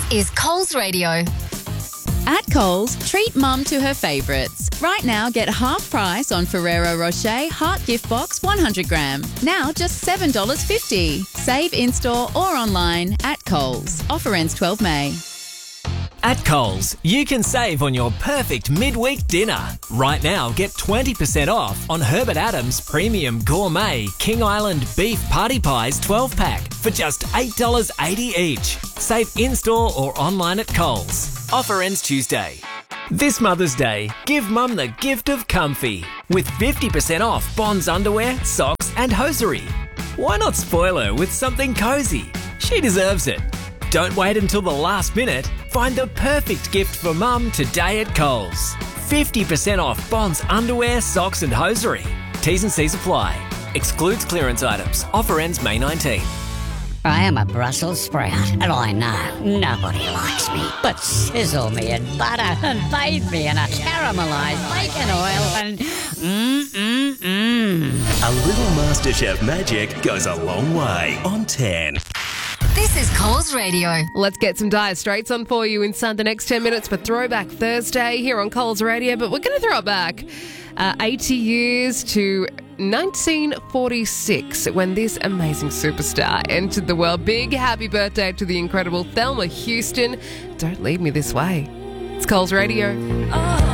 is Coles Radio. At Coles, treat mum to her favourites. Right now, get half price on Ferrero Rocher Heart Gift Box 100 gram. Now just $7.50. Save in-store or online at Coles. Offer ends 12 May. At Coles, you can save on your perfect midweek dinner. Right now, get 20% off on Herbert Adams Premium Gourmet King Island Beef Party Pies 12-pack for just $8.80 each. Save in-store or online at Coles. Offer ends Tuesday. This Mother's Day, give Mum the gift of comfy with 50% off Bonds underwear, socks and hosiery. Why not spoil her with something cosy? She deserves it. Don't wait until the last minute. Find the perfect gift for Mum today at Coles. 50% off Bonds underwear, socks and hosiery. T's and C's apply. Excludes clearance items. Offer ends May 19. I am a Brussels sprout, and I know nobody likes me. But sizzle me in butter and bathe me in a caramelised bacon oil and A little MasterChef magic goes a long way on 10. This is Coles Radio. Let's get some Dire Straits on for you inside the next 10 minutes for Throwback Thursday here on Coles Radio. But we're going to throw it back 80 years to 1946 when this amazing superstar entered the world. Big happy birthday to the incredible Thelma Houston. Don't leave me this way. It's Coles Radio.